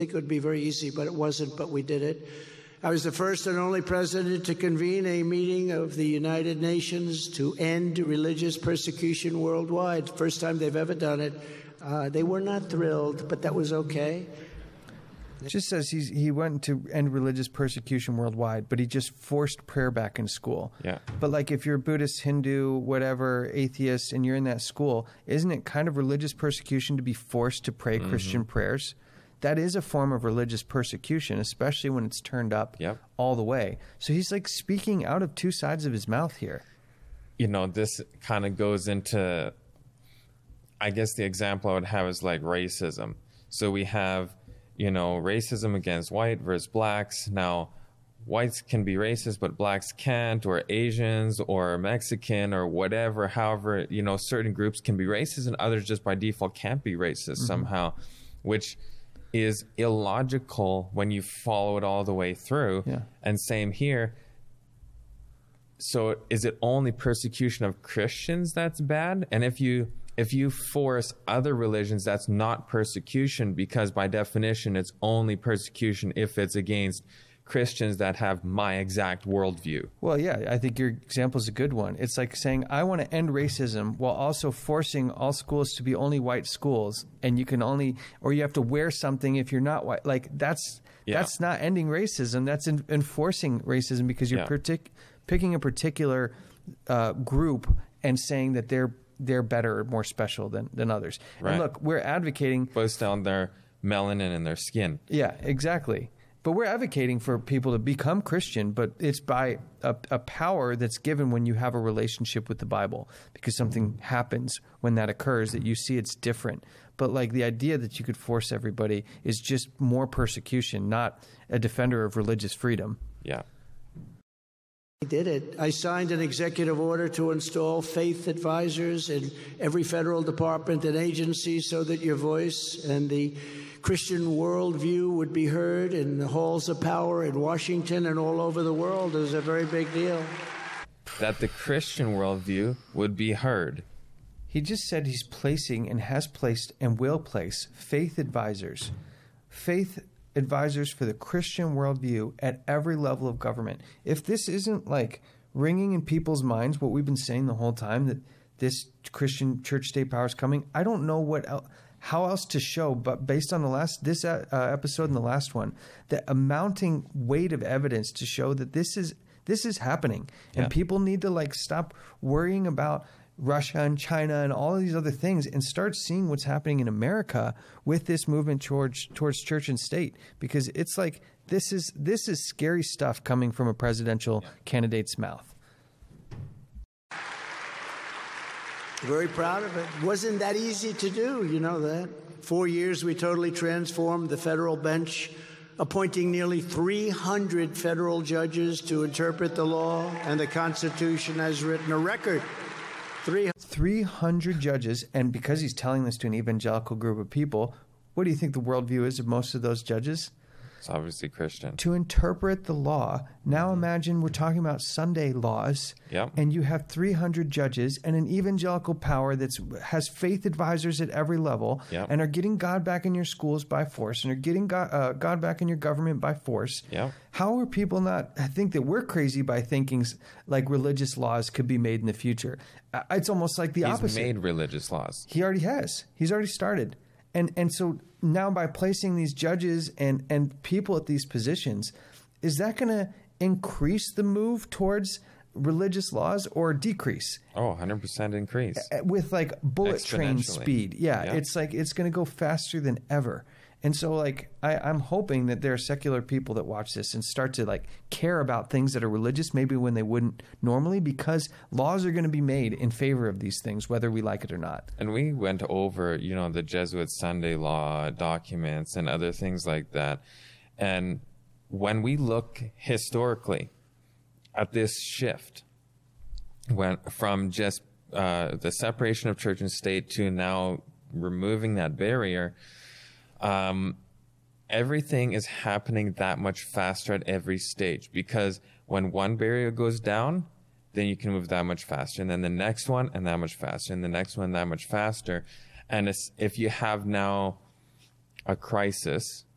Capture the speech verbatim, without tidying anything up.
think it would be very easy, but it wasn't, but we did it. I was the first and only president to convene a meeting of the United Nations to end religious persecution worldwide. First time they've ever done it. Uh, they were not thrilled, but that was okay. It just says he's, he went to end religious persecution worldwide, but he just forced prayer back in school. Yeah. But like if you're Buddhist, Hindu, whatever, atheist, and you're in that school, isn't it kind of religious persecution to be forced to pray mm-hmm. Christian prayers? That is a form of religious persecution, especially when it's turned up yep. all the way. So he's like speaking out of two sides of his mouth here. You know, this kind of goes into, I guess the example I would have is like racism. So we have, you know, racism against white versus blacks. Now, whites can be racist, but blacks can't, or Asians or Mexican or whatever. However, you know, certain groups can be racist and others just by default can't be racist mm-hmm. somehow, which is illogical when you follow it all the way through. Yeah. And same here. So is it only persecution of Christians that's bad? And if you if you force other religions, that's not persecution, because by definition it's only persecution if it's against Christians that have my exact worldview. Well, yeah, I think your example is a good one. It's like saying, I want to end racism while also forcing all schools to be only white schools, and you can only, or you have to wear something if you're not white. Like that's yeah. that's not ending racism. That's in, enforcing racism, because you're yeah. partic- picking a particular uh, group and saying that they're they're better or more special than, than others. Right. And look, we're advocating based on their melanin in their skin. Yeah, exactly. But we're advocating for people to become Christian, but it's by a, a power that's given when you have a relationship with the Bible, because something happens when that occurs that you see it's different. But like the idea that you could force everybody is just more persecution, not a defender of religious freedom. Yeah. I did it. I signed an executive order to install faith advisors in every federal department and agency so that your voice and the Christian worldview would be heard in the halls of power in Washington and all over the world. It was a very big deal. That the Christian worldview would be heard. He just said he's placing and has placed and will place faith advisors. Faith advisors for the Christian worldview at every level of government. If this isn't like ringing in people's minds what we've been saying the whole time, that this Christian church-state power is coming, I don't know what else. How else to show, but based on the last this uh, episode and the last one, the amounting weight of evidence to show that this is this is happening, and yeah. people need to like stop worrying about Russia and China and all of these other things and start seeing what's happening in America with this movement towards towards church and state, because it's like this is this is scary stuff coming from a presidential yeah. candidate's mouth. Very proud of it. Wasn't that easy to do, you know that. Four years we totally transformed the federal bench, appointing nearly three hundred federal judges to interpret the law and the Constitution as written, a record. three hundred judges, and because he's telling this to an evangelical group of people, what do you think the worldview is of most of those judges? It's obviously Christian. To interpret the law. Now imagine we're talking about Sunday laws, yep. and you have three hundred judges and an evangelical power that has faith advisors at every level, yep. and are getting God back in your schools by force, and are getting God, uh, God back in your government by force. Yep. How are people not I think that we're crazy by thinking like religious laws could be made in the future? It's almost like the He's opposite. He's made religious laws. He already has. He's already started. And and so now by placing these judges and, and people at these positions, is that going to increase the move towards religious laws or decrease? Oh, one hundred percent increase. With like bullet train speed. Yeah, yeah. It's like it's going to go faster than ever. And so like I, I'm hoping that there are secular people that watch this and start to like care about things that are religious, maybe when they wouldn't normally, because laws are going to be made in favor of these things, whether we like it or not. And we went over, you know, the Jesuit Sunday law documents and other things like that. And when we look historically at this shift, when from just uh, the separation of church and state to now removing that barrier, Um, everything is happening that much faster at every stage, because when one barrier goes down, then you can move that much faster, and then the next one and that much faster, and the next one that much faster. And it's, if you have now a crisis